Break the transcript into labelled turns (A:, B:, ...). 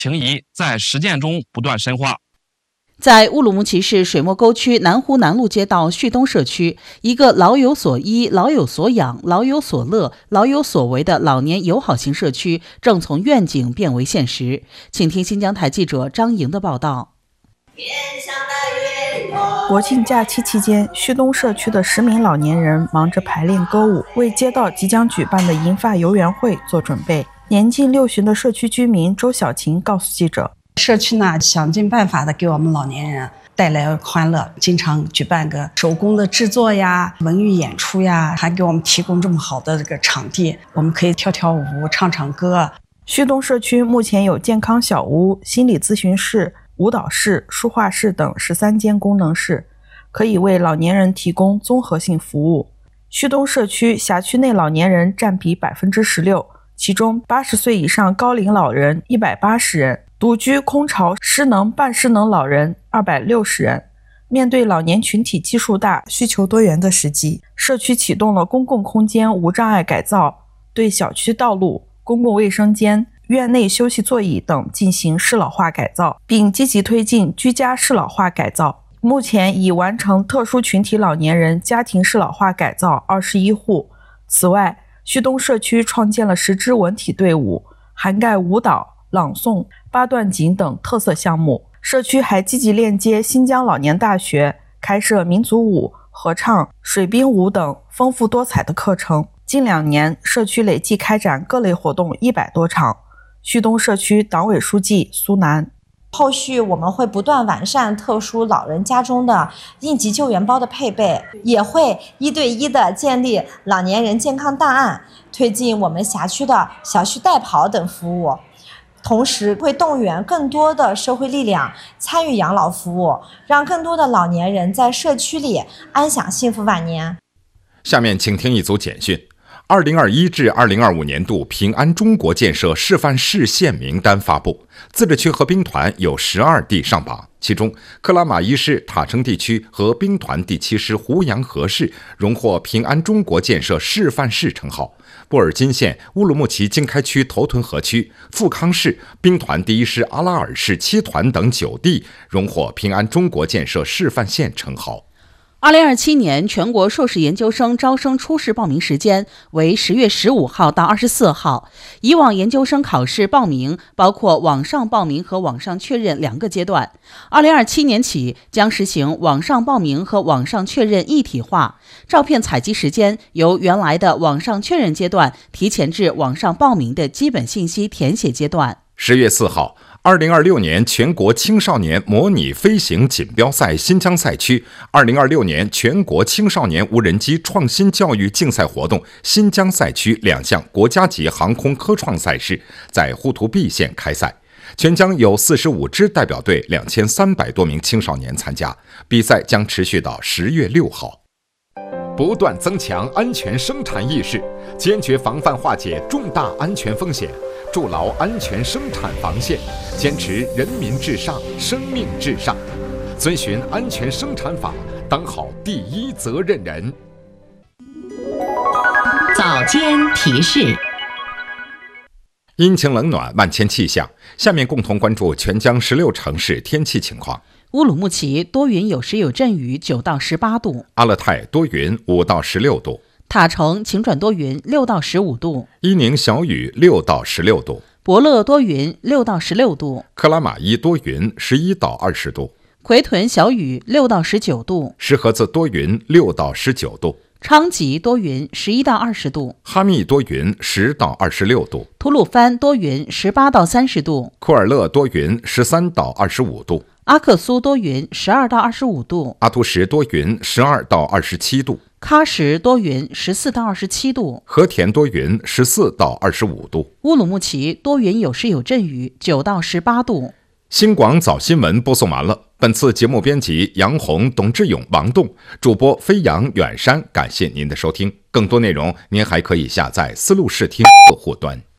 A: 情谊在实践中不断深化。
B: 在乌鲁木齐市水墨沟区南湖南路街道旭东社区，一个老有所依、老有所养、老有所乐、老有所为的老年友好型社区正从愿景变为现实。请听新疆台记者张莹的报道。
C: 国庆假期期间，旭东社区的10名老年人忙着排练歌舞，为街道即将举办的银发游园会做准备。年近60的社区居民周小琴告诉记者，
D: 社区呢想尽办法的给我们老年人带来欢乐，经常举办个手工的制作呀、文娱演出呀，还给我们提供这么好的这个场地，我们可以跳跳舞、唱唱歌。
C: 旭东社区目前有健康小屋、心理咨询室、舞蹈室、书画室等13间功能室，可以为老年人提供综合性服务。旭东社区辖区内老年人占比 16%， 其中80岁以上高龄老人180人，独居、空巢、失能、半失能老人260人。面对老年群体基数大、需求多元的时机，社区启动了公共空间无障碍改造，对小区道路、公共卫生间、院内休息座椅等进行适老化改造，并积极推进居家适老化改造。目前已完成特殊群体老年人家庭适老化改造21户。此外，旭东社区创建了10支文体队伍，涵盖舞蹈、朗诵、八段锦等特色项目。社区还积极链接新疆老年大学，开设民族舞、合唱、水兵舞等丰富多彩的课程。近2年，社区累计开展各类活动100多场。旭东社区党委书记苏楠，
E: 后续我们会不断完善特殊老人家中的应急救援包的配备，也会1对1的建立老年人健康档案，推进我们辖区的小区代跑等服务。同时会动员更多的社会力量参与养老服务，让更多的老年人在社区里安享幸福晚年。
F: 下面请听一组简讯。2021至2025年度平安中国建设示范市县名单发布，自治区和兵团有12地上榜，其中克拉玛依市塔城地区和兵团第7师胡杨河市荣获平安中国建设示范市称号。布尔津县乌鲁木齐经开区头屯河区、富康市兵团第1师阿拉尔市七团等9地荣获平安中国建设示范县称号。
B: 2027年全国硕士研究生招生初试报名时间为10月15号到24号。以往研究生考试报名包括网上报名和网上确认2个阶段。2027年起将实行网上报名和网上确认一体化，照片采集时间由原来的网上确认阶段提前至网上报名的基本信息填写阶段。
F: 10月4号。2026年全国青少年模拟飞行锦标赛新疆赛区，2026年全国青少年无人机创新教育竞赛活动新疆赛区2项国家级航空科创赛事在呼图壁县开赛，全将有45支代表队2300多名青少年参加，比赛将持续到10月6号。不断增强安全生产意识，坚决防范化解重大安全风险，筑牢安全生产防线，坚持人民至上、生命至上，遵循安全生产法，当好第一责任人。
G: 早间提示。
F: 阴晴冷暖，万千气象。下面共同关注全疆16城市天气情况。
B: 乌鲁木齐多云有时有阵雨，9到18度；
F: 阿勒泰多云，5到16度；
B: 塔城晴转多云，6到15度；
F: 伊宁小雨，6到16度；
B: 博乐多云，6到16度；
F: 克拉玛依多云，11到20度；
B: 奎屯小雨，6到19度；
F: 石河子多云，6到19度；
B: 昌吉多云，11到20度；
F: 哈密多云，10到26度；
B: 吐鲁番多云，18到30度；
F: 库尔勒多云，13到25度；
B: 阿克苏多云，12到25度；
F: 阿图什多云，12到27度；
B: 喀什多云，14到27度；
F: 和田多云，14到25度；
B: 乌鲁木齐多云有时有阵雨，9到18度。
F: 新广早新闻播送完了。本次节目编辑杨红、董志勇、王栋，主播飞扬、远山，感谢您的收听。更多内容您还可以下载思路视听客户端。